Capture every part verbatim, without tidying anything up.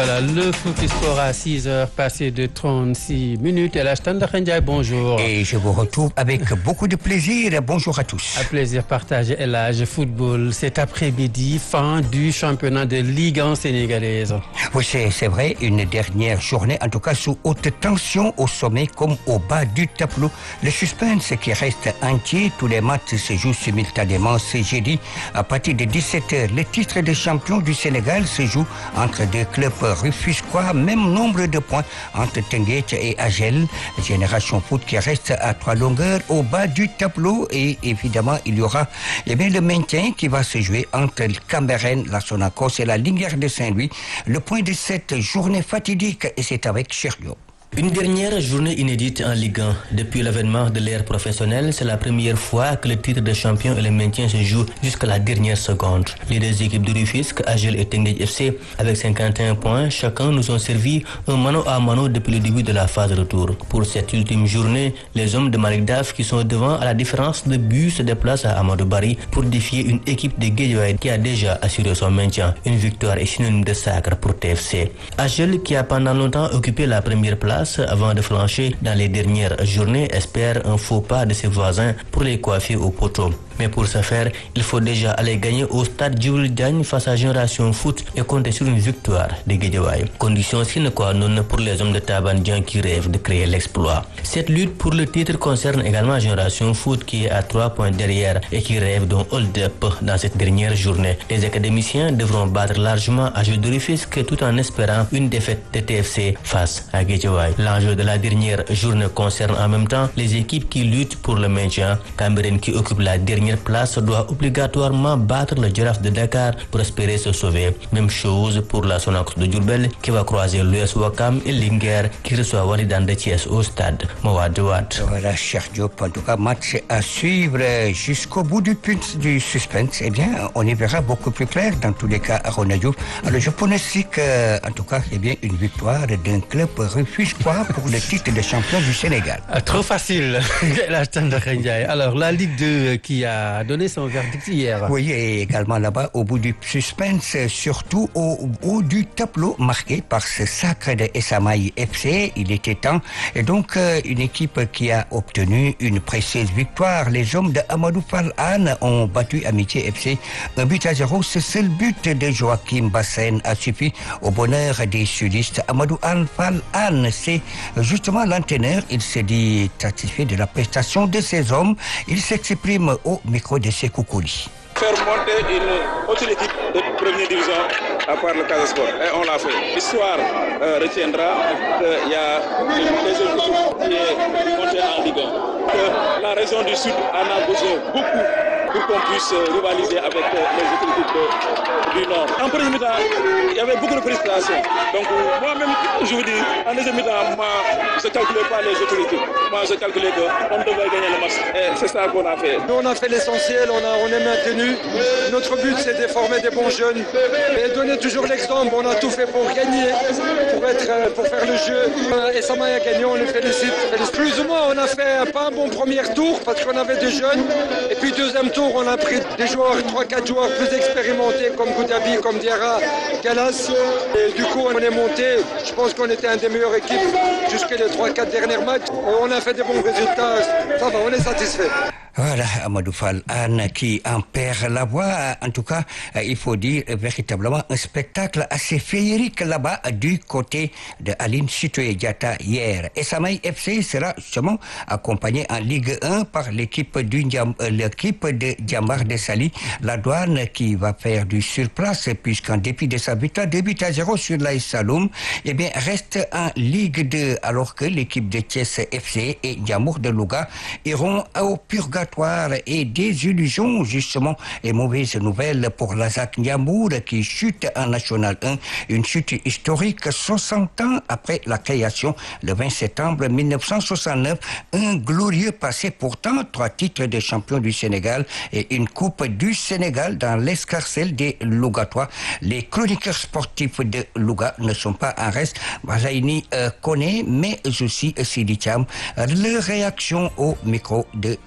Voilà, le foot sport à six heures passées de trente-six minutes. Et là, Ndiaye, bonjour. Et je vous retrouve avec beaucoup de plaisir. Bonjour à tous. Un plaisir partagé. Et là, football cet après-midi, fin du championnat de Ligue un sénégalaise. Oui, c'est, c'est vrai, une dernière journée, en tout cas sous haute tension au sommet comme au bas du tableau. Le suspense qui reste entier, tous les matchs se jouent simultanément ce jeudi. À partir de dix-sept heures, le titre de champion du Sénégal se joue entre deux clubs rufisquois, même nombre de points entre Teungueth et Agel. Génération Foot qui reste à trois longueurs au bas du tableau, et évidemment il y aura eh bien, le maintien qui va se jouer entre le Cambérène, la Sonacos et la Linguère de Saint-Louis. Le point de cette journée fatidique, et c'est avec Cherio. Une dernière journée inédite en Ligue un. Depuis l'avènement de l'ère professionnelle, c'est la première fois que le titre de champion et le maintien se jouent jusqu'à la dernière seconde. Les deux équipes de Rufisque, Agel et Teungueth F C, avec cinquante et un points, chacun nous ont servi un mano à mano depuis le début de la phase retour. Pour cette ultime journée, les hommes de Malick Daf qui sont devant à la différence de but se déplacent à Amadou Barry pour défier une équipe de Guédiawaye qui a déjà assuré son maintien. Une victoire est synonyme de sacre pour T F C. Agel, qui a pendant longtemps occupé la première place avant de flancher dans les dernières journées, espère un faux pas de ses voisins pour les coiffer au poteau. Mais pour ce faire, il faut déjà aller gagner au stade Djibril Diagne face à Génération Foot et compter sur une victoire de Guédiawaye. Condition sine qua non pour les hommes de Taban Dieng qui rêvent de créer l'exploit. Cette lutte pour le titre concerne également Génération Foot qui est à trois points derrière et qui rêve d'un hold-up dans cette dernière journée. Les académiciens devront battre largement Agel de Rufisque tout en espérant une défaite de T F C face à Guédiawaye. L'enjeu de la dernière journée concerne en même temps les équipes qui luttent pour le maintien. Cambérène, qui occupe la dernière place, doit obligatoirement battre le Jaraaf de Dakar pour espérer se sauver. Même chose pour la Sonacos de Diourbel qui va croiser l'U S Ouakam et Linguère qui reçoit Walidane de Thiès au stade Mawade Wade. Voilà, cher Diop, en tout cas, match à suivre jusqu'au bout du, du suspense. Eh bien, on y verra beaucoup plus clair dans tous les cas à Ronaldo. Alors, je pronostique, euh, en tout cas, eh bien, une victoire d'un club rufisquois pour le titre de champion du Sénégal. Ah, trop facile. Alors, la Ligue deux qui a a donné son verdict hier. Oui, et également là-bas, au bout du suspense, surtout au haut du tableau marqué par ce sacre de Essamaï F C. Il était temps. Et donc, euh, une équipe qui a obtenu une précieuse victoire. Les hommes de Amadou Fall Anne ont battu Amitié F C. Un but à zéro. Ce seul but de Joachim Bassène a suffi au bonheur des sudistes. Amadou Fall Anne, c'est justement l'entraîneur. Il s'est dit satisfait de la prestation de ces hommes. Il s'exprime au micro de Sékou Kouli. Faire monter une autre équipe de première division à part le Casa Sport. Et on l'a fait. L'histoire euh, retiendra qu'il y a une deuxième équipe qui est montée en Ligue un. Que la région du Sud en a besoin beaucoup pour qu'on puisse rivaliser avec les autres équipes du Nord. En premier mi-temps, il y avait beaucoup de frustration. Donc moi-même, je vous dis, en deuxième mi-temps, moi, je ne calculais pas les autres équipes. Moi, je calculais qu'on devait gagner le match. Et c'est ça qu'on a fait. Nous, on a fait l'essentiel, on, a, on est maintenu. Notre but, c'est de former des bons jeunes et donner toujours l'exemple. On a tout fait pour gagner, pour, être, pour faire le jeu. Et Samaï a gagné, on le félicite. Plus ou moins, on a fait pas un bon premier tour parce qu'on avait des jeunes. Et puis, deuxième tour, on a pris des joueurs, trois quatre joueurs plus expérimentés comme Goudabi, comme Diarra, Galas. Et du coup, on est monté. Je pense qu'on était un des meilleures équipes jusqu'à les trois quatre derniers matchs. On a fait des bons résultats. Ça va, on est satisfait. Voilà, Amadou Fall Anne qui en perd la voix. En tout cas, il faut dire véritablement un spectacle assez féerique là-bas du côté de Aline Sitoé Diatta hier. Et Essamaï F C sera justement accompagné en Ligue un par l'équipe du l'équipe de Djambar de Sali, la Douane qui va faire du surplace puisqu'en dépit de sa victoire deux buts à zéro sur l'A S Saloum, eh bien reste en Ligue deux alors que l'équipe de Thiès F C et Diamour de Louga iront au purgatoire et des illusions justement et mauvaises nouvelles pour l'Azak Ndiambour qui chute en National un, une chute historique soixante ans après la création le vingt septembre mille neuf cent soixante-neuf, un glorieux passé pourtant, trois titres de champion du Sénégal et une coupe du Sénégal dans l'escarcelle des Lougatois. Les chroniqueurs sportifs de Louga ne sont pas en reste. Bazaini euh, connaît mais aussi Sidi Thiam. Leur réaction au micro de Wow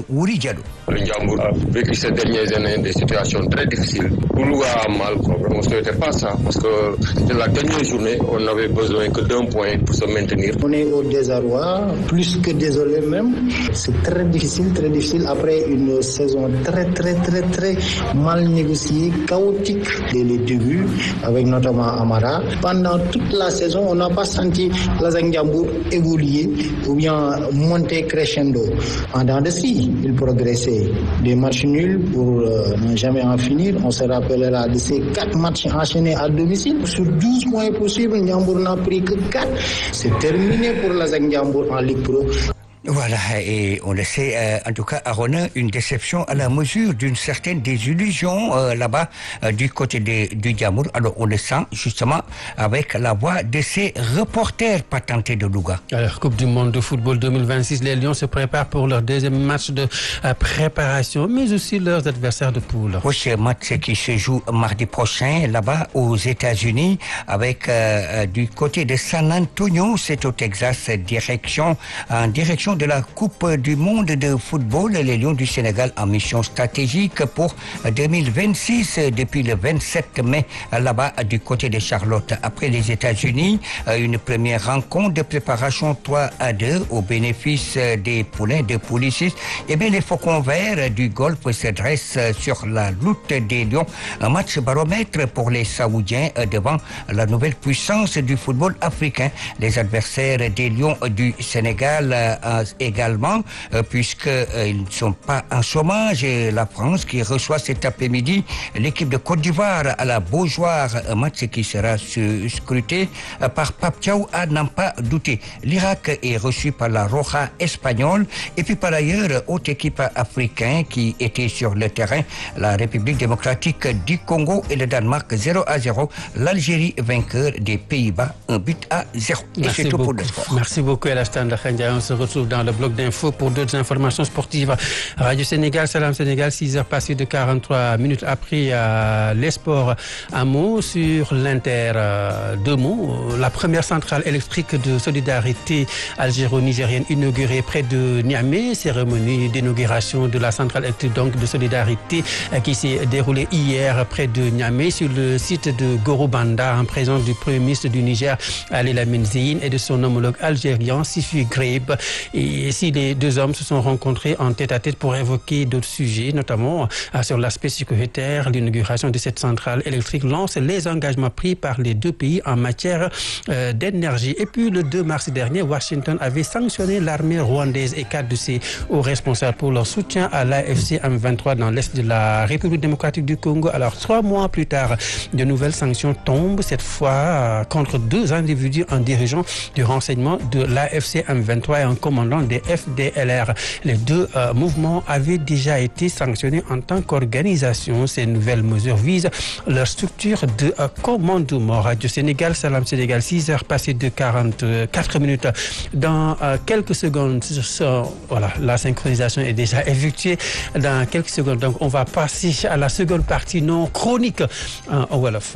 Wuri Diallo. Le Ndiambour a vécu ces dernières années des situations très difficiles. Pour Louga a mal, quoi. On ne souhaitait pas ça parce que c'était la dernière journée, on n'avait besoin que d'un point pour se maintenir. On est au désarroi, plus que désolé même. C'est très difficile, très difficile après une saison très, très, très, très mal négociée, chaotique dès le début, avec notamment Amara. Pendant toute la saison, on n'a pas senti l'A S C Ndiambour évoluer ou bien monter crescendo. En dents de scie, il progressait. Des matchs nuls pour euh, ne jamais en finir. On se rappellera de ces quatre matchs enchaînés à domicile. Sur douze points possibles, Ndiambour n'a pris que quatre. C'est terminé pour l'A S C Ndiambour en Ligue Pro. Voilà, et on le sait, euh, en tout cas, Arona, une déception à la mesure d'une certaine désillusion euh, là-bas euh, du côté de, du Ndiambour. Alors, on le sent justement avec la voix de ces reporters patentés de Louga. Alors, Coupe du Monde de football deux mille vingt-six, les Lions se préparent pour leur deuxième match de euh, préparation, mais aussi leurs adversaires de poule. Oui, ce match qui se joue mardi prochain là-bas aux États-Unis avec euh, du côté de San Antonio, c'est au Texas, direction en direction de la Coupe du Monde de football. Les Lions du Sénégal en mission stratégique pour deux mille vingt-six depuis le vingt-sept mai là-bas du côté de Charlotte. Après les États-Unis, une première rencontre de préparation trois à deux au bénéfice des poulains de Poulicis. Et bien les Faucons verts du Golfe se dressent sur la route des Lions. Un match baromètre pour les Saoudiens devant la nouvelle puissance du football africain. Les adversaires des Lions du Sénégal également, euh, puisqu'ils euh, ne sont pas en chômage. Et la France qui reçoit cet après-midi l'équipe de Côte d'Ivoire à la Beaujoire, un match qui sera scruté euh, par Pape Thiaw à n'en pas douter. L'Irak est reçu par la Roja espagnole et puis par ailleurs, autre équipe africaine qui était sur le terrain, la République démocratique du Congo et le Danemark zéro à zéro, l'Algérie vainqueur des Pays-Bas un but à zéro. Et c'est tout pour le sport. Merci beaucoup Elastan Khandia. On se retrouve dans le bloc d'infos pour d'autres informations sportives. Radio Sénégal, Salam Sénégal, six heures passées de quarante-trois minutes après euh, les sports. Un mot sur l'Inter. Euh, deux mots. La première centrale électrique de solidarité algéro-nigérienne inaugurée près de Niamey. Cérémonie d'inauguration de la centrale électrique donc de solidarité euh, qui s'est déroulée hier près de Niamey sur le site de Gorobanda en présence du Premier ministre du Niger, Ali Lamine Zeine, et de son homologue algérien, Sifi Greib. Et si les deux hommes se sont rencontrés en tête-à-tête pour évoquer d'autres sujets, notamment euh, sur l'aspect sécuritaire, l'inauguration de cette centrale électrique lance les engagements pris par les deux pays en matière euh, d'énergie. Et puis le deux mars dernier, Washington avait sanctionné l'armée rwandaise et quatre de ses hauts responsables pour leur soutien à l'A F C M vingt-trois dans l'est de la République démocratique du Congo. Alors trois mois plus tard, de nouvelles sanctions tombent, cette fois euh, contre deux individus en dirigeant du renseignement de l'A F C M vingt-trois et un commandant des F D L R. Les deux euh, mouvements avaient déjà été sanctionnés en tant qu'organisation. Ces nouvelles mesures visent leur structure de euh, commandement. Radio Sénégal, Salam Sénégal, six heures passées de quarante-quatre minutes. Dans euh, quelques secondes, ce, voilà, la synchronisation est déjà effectuée. Dans quelques secondes, donc, on va passer à la seconde partie non chronique en euh, Wolof.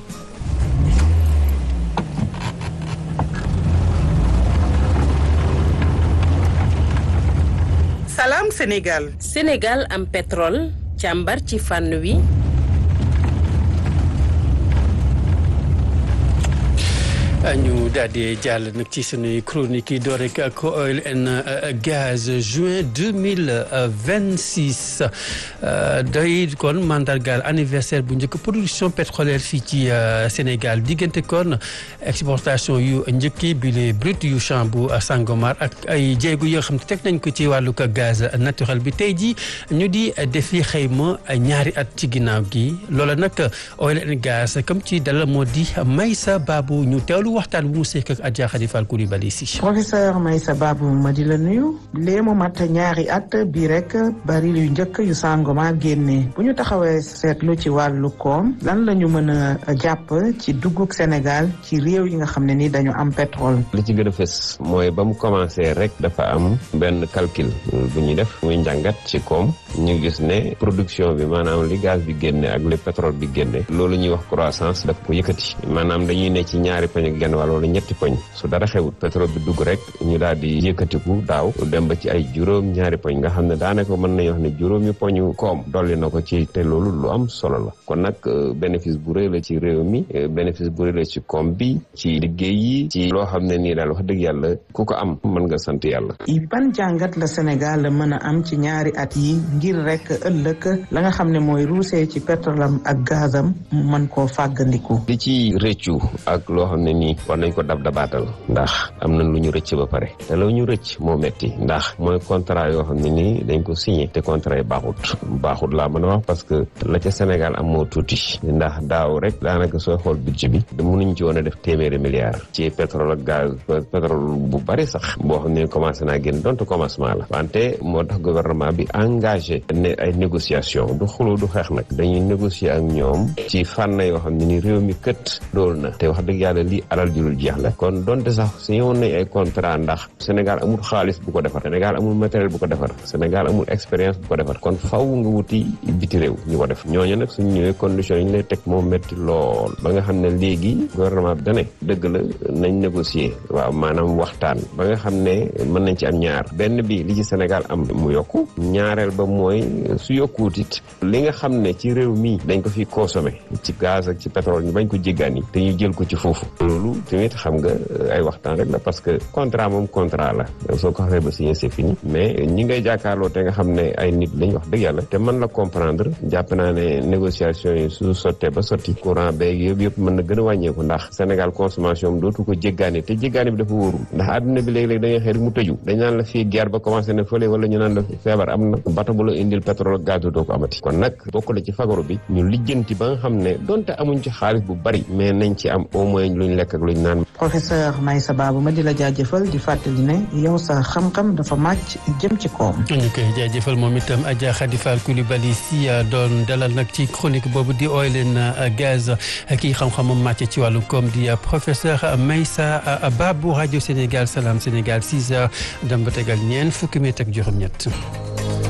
Salam Sénégal. Sénégal am pétrole càmbar ci fànn wi. ñu daal di jàll nag ci sunuy chronique yi door rek ak oil and gaz juin deux mille vingt-six day kon mandargaal anniversaire bu njëkk production pétrolière fii ci Sénégal diggante kon exportation yu njëkki bi les brut yu champ bu Sangomar ak ay jéego yi nga xam ne teg nañ ko ci wàllu gaz naturel bi tey ji ñu di defi xëyma ñaari at ci ginnaaw gi loola nag oil and gaz comme ci dala moo di Maysa Babou ñu teewlu waxtaan bu mu sekk ak Adja Khady Fall Coulibaly si. Professeur Maysa Babou ma di la nuyu lee mu mat ñaari at bii rek bari yu njëkk yu Sangomar génne bu ñu taxawee seetlu ci wàllu koom lan la ñu mën a jàpp ci duggug Sénégal ci réew yi nga xam ne ni dañu am pétrole. li ci gën a fës mooy ba mu commencé rek dafa am benn calcul bu ñuy def muy njàngat ci koom ñu gis ne production bi maanaam li gaz bi génne ak li pétrole bi génne loolu ñuy wax croissance daf ko yëkkati maanaam dañuy ne ci ñaari pañ genn wàll wala ñetti poñ su dara xewut pétrole bi dugg rek ñu daal di yëkkatiku daaw dem ba ci ay juróom ñaari poñ nga xam ne daanaka mën nañu wax ne juróomi poñu koom dolli na ko ci te loolu lu am solo la kon nag bénéfice bu rëy la ci réew mi bénéfice bu rëy la ci koom bi ci liggéey yi ci loo xam ne nii daal wax dëgg yàlla ku ko am mën nga sant yàlla. ban jàngat la Sénégal mën a am ci ñaari at yi ngir rek ëllëg la nga xam ne mooy ruusee ci pétrolam ak gazam mën koo fàggandiku. li ci rëccu ak loo xam ne nii war nañ ko dab dabaatal ndax am nañ lu ñu rëcc ba pare te la ñu rëcc moo metti ndax mooy contrat yoo xam ne nii dañ ko signé te contrat yi baaxut baaxut laa mën a wax parce que la ca Sénégal am moo tuuti ndax daaw rek daanaka sooy xool budget bi da mënuñ ci woon a def téeméeri milliards ci pétrole ak gaz pétrole bu bari sax boo xam ne commencé naa génn donte commencement la wante moo tax gouvernement bi engagé ne ay négociation du xuloo du xeex nag dañuy négocier ak ñoom ci fànn yoo xam ne ni réew mi kët dool na te wax dëgg yàlla lii alal jurul jeex la kon donte sax su ñëwoon nañ ay contrat ndax Sénégal amul xaalis bu ko defar Sénégal amul matériel bu ko defar Sénégal amul expérience bu ko defar kon faw nga wuti biti réew ñu ko def ñooñu nag suñu ñëwee conditions yi ñu lay teg moo métti lool ba nga xam ne léegi gouvernement bi dane dëgg la nañ négocier waaw maanaam waxtaan ba nga xam ne mën nañ ci am ñaar benn bi li ci Sénégal am mu yokku ñaareel ba mooy su yokkuwut it li nga xam ne ci réew mi dañ ko fi consommé ci gaz ak ci pétrole ñu bañ ko jéggaani te ñu jël ko ci foofu loolu tamit xam nga ay waxtaan rek la parce que contrat moom contrat la soo ko xasee ba signé c'est fini mais ñi ngay jàkkaarloo te nga xam ne ay nit lañ wax dëgg yàlla te mën la comprendre jàpp naa ne négociation yi su sottee ba sotti courant beeg yëpp yëpp mën na gën a wàññeeku ndax Sénégal consommation bi dootu ko jéggaani te jéggaani bi dafa wóorul ndax àdduna bi léegi-léegi da ngay xëy rek mu tëju dañ naan la fii guerre ba commencé na fële wala ñu naan la feebar am na bato bu la indil pétrole ak gaz doo ko amati kon nag bokk na ci fagaru bi ñu lijjanti ba nga xam ne donte amuñ ci xaalis bu bari mais nañ ci am au moins luñ lekk ak luñ naan. Professeur Meissa Babou ma di la jaajëfal di fàttali ne yow sa xam-xam dafa màcc jëm ci koom. ñu koy jaajëfal moom itam Adja Khady Fall Coulibaly si doon dalal nag ci chronique boobu di oil and gaz kii xam-xamam màcc ci wàllu koom di professeur Meissa Babou rajo Sénégal Salam Sénégal six heures dem ba tegal ñeent fukki minutes ak juróom-ñett.